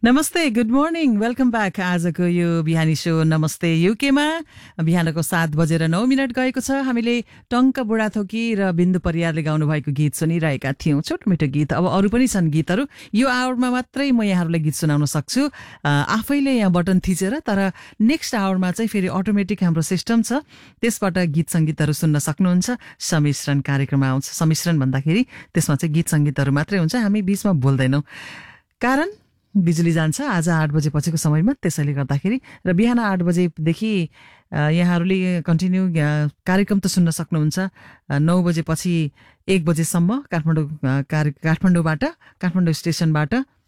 नमस्ते, good morning, welcome back. आजको यो बिहानी शो नमस्ते युकेमा बिहानको 7:09 गएको छ। हामीले टङ्क बुढाथोकी र बिन्दु परियारले गाउनु भएको गीत सुनिरहेका थियौँ, छोटोमिठो गीत। अब अरू पनि छन् गीतहरू, यो आवरमा मात्रै म यहाँहरूलाई गीत सुनाउन सक्छु आफैले यहाँ बटन थिचेर। तर नेक्स्ट आवरमा चाहिँ फेरि अटोमेटिक हाम्रो सिस्टम छ, त्यसबाट गीत सङ्गीतहरू सुन्न सक्नुहुन्छ। सम्मिश्रण कार्यक्रम आउँछ। सम्मिश्रण भन्दाखेरि त्यसमा चाहिँ गीत सङ्गीतहरू मात्रै हुन्छ, हामी बिचमा बोल्दैनौँ, कारण बिजुली जान्छ आज 8 बजे पछिको समयमा। त्यसैले गर्दाखेरि र बिहान 8 बजेदेखि यहाँहरूले कन्टिन्यू कार्यक्रम त सुन्न सक्नुहुन्छ। 9 बजेपछि 1 बजेसम्म काठमाडौँबाट, काठमाडौँ स्टेसनबाट।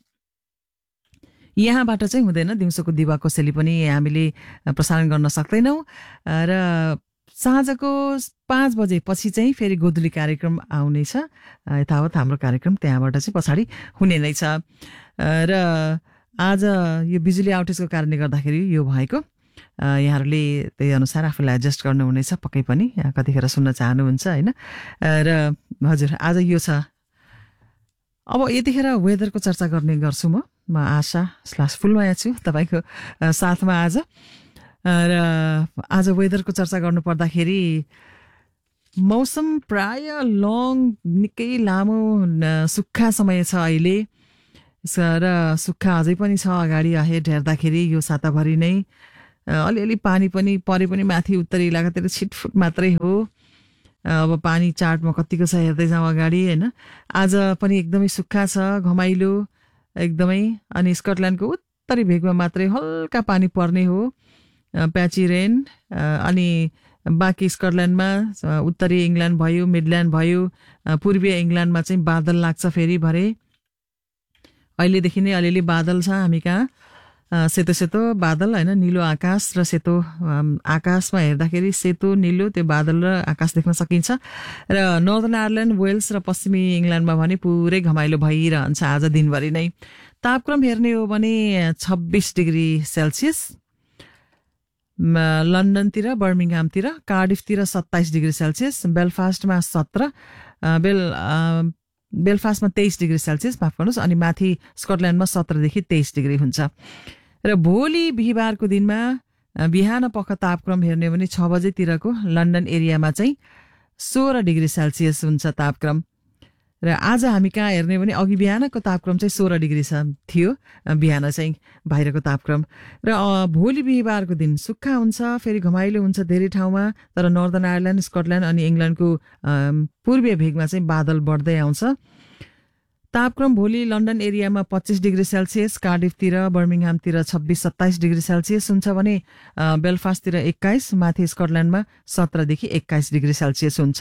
यहाँबाट चाहिँ हुँदैन, दिउँसोको दिवा कोसेली पनि हामीले प्रसारण गर्न सक्दैनौँ। र साँझको 5 बजेपछि चाहिँ फेरि गोधुली कार्यक्रम आउनेछ। यथावत हाम्रो कार्यक्रम त्यहाँबाट चाहिँ पछाडि हुने नै छ। र आज यो बिजुली आउटेजको कारणले गर्दाखेरि यो भएको, यहाँहरूले त्यही अनुसार आफूलाई एडजस्ट गर्नुहुनेछ पक्कै पनि, कतिखेर सुन्न चाहनुहुन्छ होइन। र हजुर, आज यो छ। अब यतिखेर वेदरको चर्चा गर्ने गर्छु म आशा / फुलमाया छु तपाईँको साथमा आज। र आज वेदरको चर्चा गर्नु पर्दाखेरि मौसम प्राय निकै लामो सुक्खा समय छ अहिले, र सुक्खा अझै पनि छ अगाडि अहेड हेर्दाखेरि। यो साताभरि नै अलिअलि पानी पनि परे पनि माथि उत्तरी इलाकातिर छिटफुट मात्रै हो। अब पानी चार्टमा कतिको छ हेर्दै जाउँ अगाडि होइन। आज पनि एकदमै सुक्खा छ, घमाइलो एकदमै। अनि स्कटल्यान्डको उत्तरी भेगमा मात्रै हल्का पानी पर्ने हो, प्याची रेन। अनि बाँकी स्कटल्यान्डमा, उत्तरी इङ्ल्यान्ड भयो, मिडल्यान्ड भयो, पूर्वीय इङ्ल्यान्डमा चाहिँ बादल लाग्छ फेरि भरे। अहिलेदेखि नै अलिअलि बादल छ हामी कहाँ, सेतो सेतो बादल होइन, निलो आकाश र सेतो आकाशमा हेर्दाखेरि सेतो निलो त्यो बादल र आकाश देख्न सकिन्छ। र नर्दर्न आयरल्यान्ड, वेल्स र पश्चिमी इङ्ल्यान्डमा भने पुरै घमाइलो भइरहन्छ आज दिनभरि नै। तापक्रम हेर्ने हो भने 26 degree Celsius लन्डनतिर, बर्मिङहामतिर, कार्डिफतिर 27 degree Celsius, बेलफास्टमा 17, बेलफास्टमा 23 degree Celsius, माफ गर्नुहोस्। अनि माथि स्कटल्यान्डमा 17 देखि 23 डिग्री हुन्छ। र भोलि बिहिबारको दिनमा बिहान पख तापक्रम हेर्ने हो भने 6 बजेतिरको लन्डन एरियामा चाहिँ 16 डिग्री सेल्सियस हुन्छ तापक्रम। र आज हामी कहाँ हेर्ने भने अघि बिहानको तापक्रम चाहिँ 16 डिग्री थियो बिहान चाहिँ बाहिरको तापक्रम। र भोलि बिहिबारको दिन सुक्खा हुन्छ, फेरि घमाइलो हुन्छ धेरै ठाउँमा। तर नर्दर्न आयरल्यान्ड, स्कटल्यान्ड अनि इङ्ल्यान्डको पूर्वीय भेगमा चाहिँ बादल बढ्दै आउँछ। तापक्रम भोलि लन्डन एरियामा 25 डिग्री सेल्सियस, कार्डिफतिर, बर्मिङहामतिर 26-27 डिग्री सेल्सियस हुन्छ भने बेलफास्टतिर 21, माथि स्कटल्यान्डमा 17 देखि 21 डिग्री सेल्सियस हुन्छ।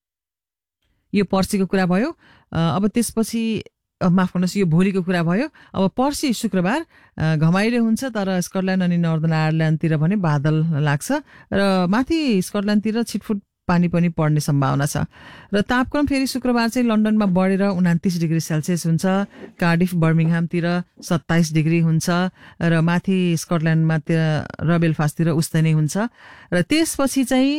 यो पर्सिको कुरा भयो। अब त्यसपछि माफ गर्नुहोस्, यो भोलिको कुरा भयो। अब पर्सि शुक्रबार घमाइलो हुन्छ, तर स्कटल्यान्ड अनि नर्दर्न आयरल्यान्डतिर भने बादल लाग्छ र माथि स्कटल्यान्डतिर छिटफुट पानी पनि पर्ने सम्भावना छ। र तापक्रम फेरि शुक्रबार चाहिँ लन्डनमा बढेर 29 डिग्री सेल्सियस हुन्छ, कार्डिफ, बर्मिङहामतिर 27 डिग्री हुन्छ, र माथि स्कटल्यान्डमा र बेलफास्टतिर उस्तै नै हुन्छ। र त्यसपछि चाहिँ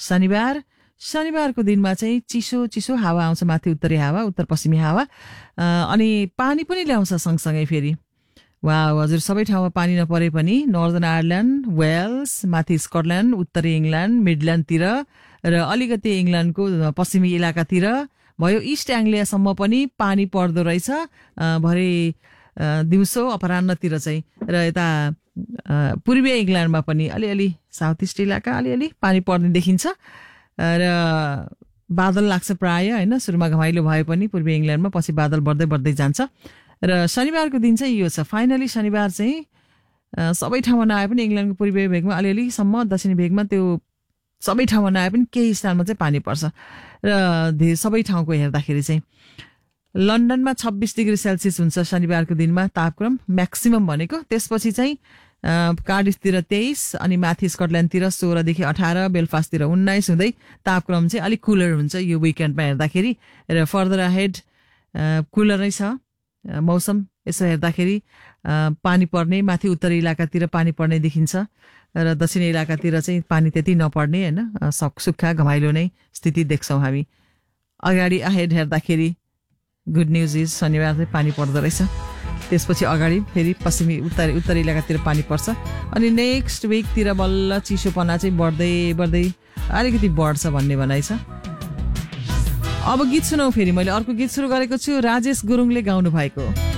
शनिबारको दिनमा चाहिँ चिसो चिसो हावा आउँछ, माथि उत्तरी हावा, उत्तर पश्चिमी हावा, अनि पानी पनि ल्याउँछ सँगसँगै फेरि। वाह हजुर, सबै ठाउँमा पानी नपरे पनि नर्दर्न आयरल्यान्ड, वेल्स, माथि स्कटल्यान्ड, उत्तरी इङ्ल्यान्ड, मिडल्यान्डतिर र अलिकति इङ्ल्यान्डको पश्चिमी इलाकातिर भयो, इस्ट एङ्ग्लियासम्म पनि पानी पर्दो रहेछ भरे दिउँसो अपराह्नतिर चाहिँ। र यता पूर्वीय इङ्ल्यान्डमा पनि अलिअलि, साउथ इस्ट इलाका अलिअलि पानी पर्ने देखिन्छ। र बादल लाग्छ प्राय होइन, सुरुमा घमाइलो भए पनि पूर्वी इङ्ल्यान्डमा, पछि बादल बढ्दै बढ्दै जान्छ। र शनिबारको दिन चाहिँ यो छ। फाइनली शनिबार चाहिँ सबै ठाउँमा नआए पनि इङ्ल्यान्डको पूर्वीय भेगमा अलिअलिसम्म, दक्षिणी भेगमा त्यो सबै ठाउँमा नआए पनि केही स्थानमा चाहिँ पानी पर्छ। र सबै ठाउँको हेर्दाखेरि चाहिँ लन्डनमा 26 डिग्री सेल्सियस हुन्छ शनिबारको दिनमा तापक्रम म्याक्सिमम भनेको। त्यसपछि चाहिँ कार्डिफतिर 23, अनि माथि स्कटल्यान्डतिर 16 देखि 18, बेलफास्टतिर 19 हुँदै तापक्रम चाहिँ अलिक कुलर हुन्छ यो विकेन्डमा हेर्दाखेरि। र फर्दर अहेड कुलर नै छ मौसम। यसो हेर्दाखेरि पानी पर्ने, माथि उत्तरी इलाकातिर पानी पर्ने देखिन्छ, र दक्षिणी इलाकातिर चाहिँ पानी त्यति नपर्ने होइन, सुक्खा घमाइलो नै स्थिति देख्छौँ हामी। अगाडि अहेड हेर्दाखेरि गुड न्युज इज शनिबार चाहिँ पानी पर्दो रहेछ। त्यसपछि अगाडि फेरि पश्चिमी उत्तरी इलाकातिर पानी पर्छ अनि नेक्स्ट विकतिर बल्ल चिसोपना चाहिँ बढ्दै बढ्दै अलिकति बढ्छ भन्ने भनाइ छ। अब गीत सुनौ फेरि। मैले अर्को गीत सुरु गरेको छु राजेश गुरुङले गाउनु भएको।